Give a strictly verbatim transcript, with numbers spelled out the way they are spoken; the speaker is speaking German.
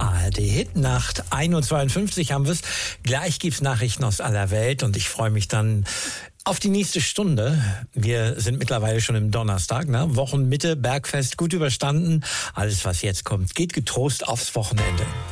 A R D Hitnacht, ein Uhr zweiundfünfzig haben wir es. Gleich gibt's Nachrichten aus aller Welt und ich freue mich dann auf die nächste Stunde. Wir sind mittlerweile schon im Donnerstag, ne? Wochenmitte, Bergfest gut überstanden. Alles, was jetzt kommt, geht getrost aufs Wochenende.